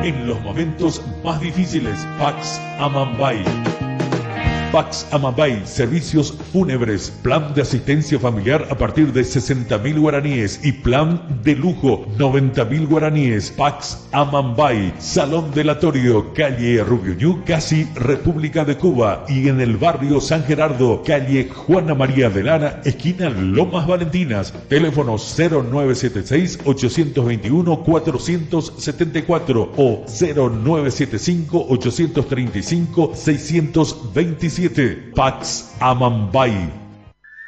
en los momentos más difíciles. Pax Amambay. Pax Amambay, servicios fúnebres, plan de asistencia familiar a partir de 60.000 guaraníes y plan de lujo 90.000 guaraníes. Pax Amambay, Salón Delatorio, calle Rubio, casi República de Cuba, y en el barrio San Gerardo, calle Juana María de Lara, esquina Lomas Valentinas. Teléfono 0976-821-474 o 0975-835-627. Pax Amambay.